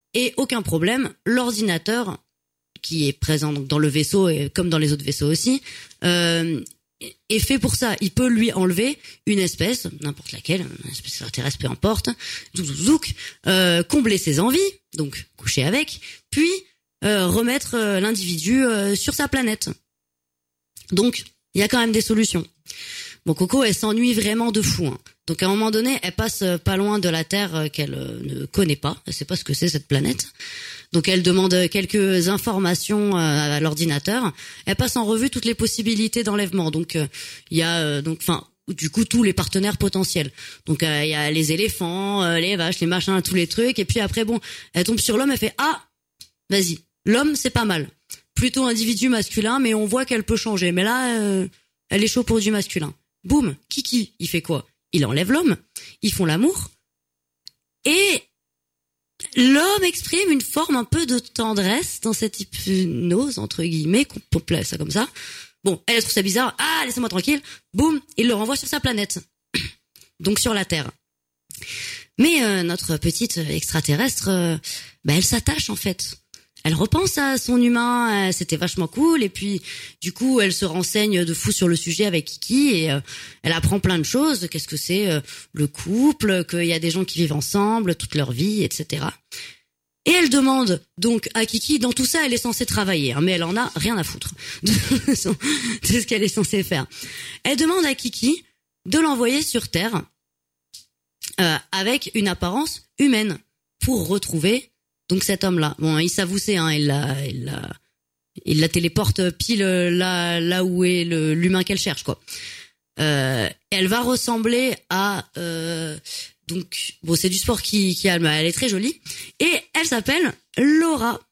et aucun problème, l'ordinateur qui est présent donc dans le vaisseau et comme dans les autres vaisseaux aussi, est fait pour ça. Il peut lui enlever une espèce, n'importe laquelle, une espèce extraterrestre, peu importe, combler ses envies, donc coucher avec, puis remettre l'individu sur sa planète. Donc, il y a quand même des solutions. Bon, Coco, elle s'ennuie vraiment de fou. Donc, à un moment donné, elle passe pas loin de la Terre qu'elle ne connaît pas. Elle sait pas ce que c'est, cette planète. Donc, elle demande quelques informations à l'ordinateur. Elle passe en revue toutes les possibilités d'enlèvement. Donc, il y a, du coup, tous les partenaires potentiels. Donc, il y a les éléphants, les vaches, les machins, tous les trucs. Et puis après, bon, elle tombe sur l'homme, elle fait « Ah, vas-y, l'homme, c'est pas mal. Plutôt individu masculin, mais on voit qu'elle peut changer. Mais là, elle est chaud pour du masculin. » Boum, Kiki, il fait quoi? Il enlève l'homme, ils font l'amour, et l'homme exprime une forme un peu de tendresse dans cette hypnose, entre guillemets, qu'on peut appeler ça comme ça. Bon, elle trouve ça bizarre, ah, laissez-moi tranquille, boum, il le renvoie sur sa planète, donc sur la Terre. Mais notre petite extraterrestre, elle s'attache en fait. Elle repense à son humain, c'était vachement cool, et puis du coup elle se renseigne de fou sur le sujet avec Kiki, et elle apprend plein de choses, qu'est-ce que c'est le couple, qu'il y a des gens qui vivent ensemble toute leur vie, etc. Et elle demande donc à Kiki, dans tout ça elle est censée travailler, mais elle en a rien à foutre de ce qu'elle est censée faire. Elle demande à Kiki de l'envoyer sur Terre avec une apparence humaine pour retrouver donc cet homme-là. Bon, il s'avouçait, il la téléporte pile là où est l'humain qu'elle cherche, quoi. Elle va ressembler à donc bon, c'est du sport qui elle est très jolie, et elle s'appelle Laura.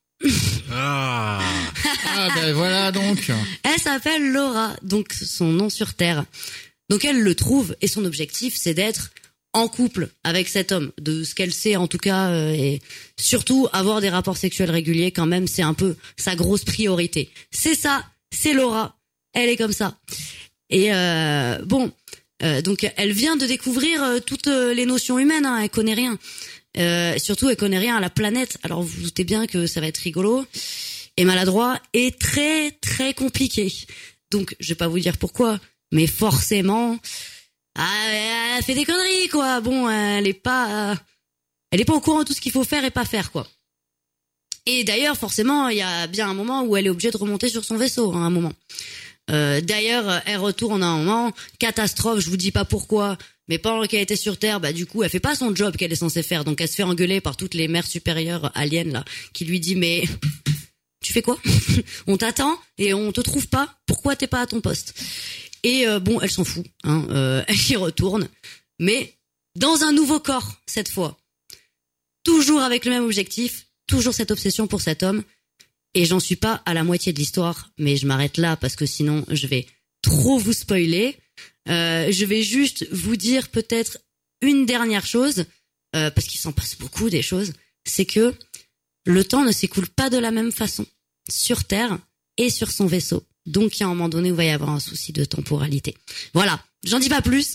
Ben voilà donc. Elle s'appelle Laura, donc son nom sur Terre. Donc elle le trouve, et son objectif c'est d'être en couple avec cet homme, de ce qu'elle sait en tout cas, et surtout avoir des rapports sexuels réguliers quand même, c'est un peu sa grosse priorité. C'est ça, c'est Laura, elle est comme ça. Et donc elle vient de découvrir toutes les notions humaines, elle connaît rien. Surtout elle connaît rien à la planète. Alors vous vous doutez bien que ça va être rigolo et maladroit et très très compliqué. Donc je vais pas vous dire pourquoi, mais forcément elle fait des conneries, quoi. Bon, elle est pas au courant de tout ce qu'il faut faire et pas faire, quoi. Et d'ailleurs, forcément, il y a bien un moment où elle est obligée de remonter sur son vaisseau, un moment. D'ailleurs, elle retourne à un moment, catastrophe, je vous dis pas pourquoi, mais pendant qu'elle était sur Terre, du coup, elle fait pas son job qu'elle est censée faire, donc elle se fait engueuler par toutes les mères supérieures aliens, là, qui lui dit, mais tu fais quoi? On t'attend et on te trouve pas, pourquoi t'es pas à ton poste? Et bon, elle s'en fout, elle y retourne, mais dans un nouveau corps cette fois, toujours avec le même objectif, toujours cette obsession pour cet homme. Et j'en suis pas à la moitié de l'histoire, mais je m'arrête là parce que sinon je vais trop vous spoiler. Je vais juste vous dire peut-être une dernière chose, parce qu'il s'en passe beaucoup des choses, c'est que le temps ne s'écoule pas de la même façon sur Terre et sur son vaisseau. Donc, il y a un moment donné où il va y avoir un souci de temporalité. Voilà, j'en dis pas plus.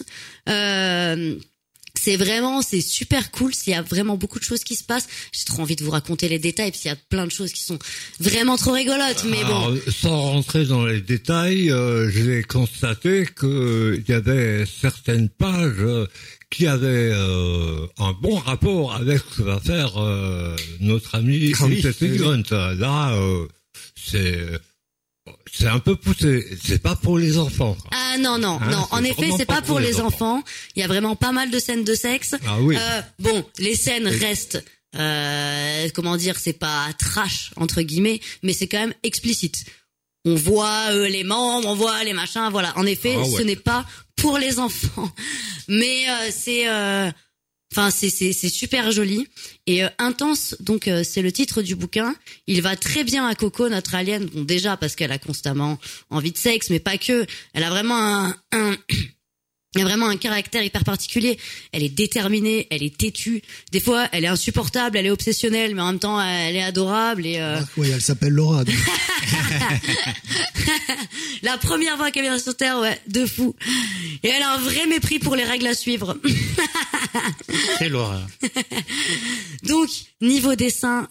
C'est super cool. Il y a vraiment beaucoup de choses qui se passent. J'ai trop envie de vous raconter les détails, parce qu'il y a plein de choses qui sont vraiment trop rigolotes. Mais alors, bon. Sans rentrer dans les détails, j'ai constaté qu'il y avait certaines pages qui avaient un bon rapport avec ce que va faire notre ami Jesse Grunt. Là, c'est un peu poussé. C'est pas pour les enfants. Ah non. En effet, c'est pas pour les enfants. Il y a vraiment pas mal de scènes de sexe. Ah oui. Bon, les scènes restent, c'est pas trash entre guillemets, mais c'est quand même explicite. On voit les membres, on voit les machins. Voilà. En effet, ce n'est pas pour les enfants, mais c'est super joli et intense. Donc c'est le titre du bouquin. Il va très bien à Coco, notre alien. Bon, déjà parce qu'elle a constamment envie de sexe, mais pas que. Elle a vraiment il y a vraiment un caractère hyper particulier. Elle est déterminée, elle est têtue. Des fois, elle est insupportable, elle est obsessionnelle, mais en même temps, elle est adorable. Et oui, elle s'appelle Laura. Donc. La première fois qu'elle vient sur Terre, ouais, de fou. Et elle a un vrai mépris pour les règles à suivre. C'est Laura. Donc, niveau dessin,